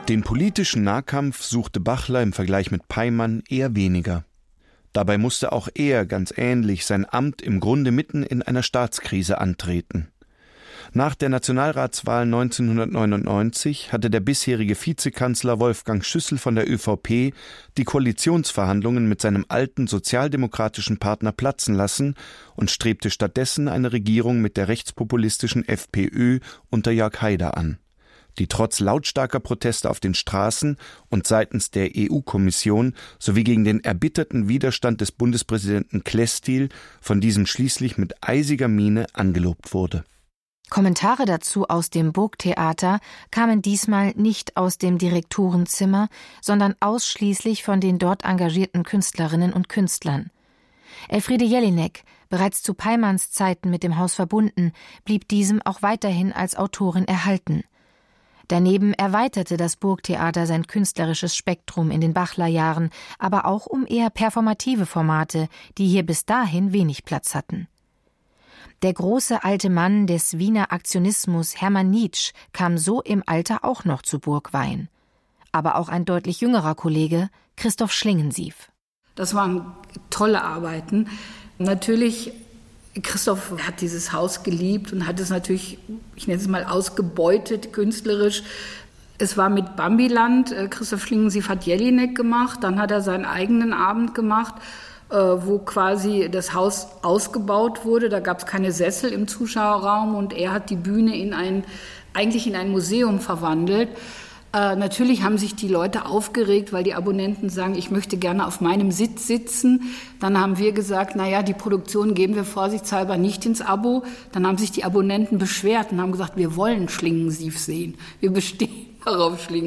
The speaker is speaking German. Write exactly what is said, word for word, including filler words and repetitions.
Den politischen Nahkampf suchte Bachler im Vergleich mit Peymann eher weniger. Dabei musste auch er, ganz ähnlich, sein Amt im Grunde mitten in einer Staatskrise antreten. Nach der Nationalratswahl neunzehnhundertneunundneunzig hatte der bisherige Vizekanzler Wolfgang Schüssel von der ÖVP die Koalitionsverhandlungen mit seinem alten sozialdemokratischen Partner platzen lassen und strebte stattdessen eine Regierung mit der rechtspopulistischen FPÖ unter Jörg Haider an, die trotz lautstarker Proteste auf den Straßen und seitens der E U-Kommission sowie gegen den erbitterten Widerstand des Bundespräsidenten Klestil von diesem schließlich mit eisiger Miene angelobt wurde. Kommentare dazu aus dem Burgtheater kamen diesmal nicht aus dem Direktorenzimmer, sondern ausschließlich von den dort engagierten Künstlerinnen und Künstlern. Elfriede Jelinek, bereits zu Peymanns Zeiten mit dem Haus verbunden, blieb diesem auch weiterhin als Autorin erhalten. Daneben erweiterte das Burgtheater sein künstlerisches Spektrum in den Bachler-Jahren, aber auch um eher performative Formate, die hier bis dahin wenig Platz hatten. Der große alte Mann des Wiener Aktionismus Hermann Nitsch kam so im Alter auch noch zu Burgweihn. Aber auch ein deutlich jüngerer Kollege, Christoph Schlingensief. Das waren tolle Arbeiten. Natürlich, Christoph hat dieses Haus geliebt und hat es natürlich, ich nenne es mal, ausgebeutet, künstlerisch. Es war mit Bambiland, Christoph Schlingensief hat Jelinek gemacht, dann hat er seinen eigenen Abend gemacht, wo quasi das Haus ausgebaut wurde. Da gab es keine Sessel im Zuschauerraum und er hat die Bühne in ein, eigentlich in ein Museum verwandelt. Äh, natürlich haben sich die Leute aufgeregt, weil die Abonnenten sagen, ich möchte gerne auf meinem Sitz sitzen. Dann haben wir gesagt, naja, die Produktion geben wir vorsichtshalber nicht ins Abo. Dann haben sich die Abonnenten beschwert und haben gesagt, wir wollen Schlingensief sehen. Wir bestehen darauf, Schlingensief.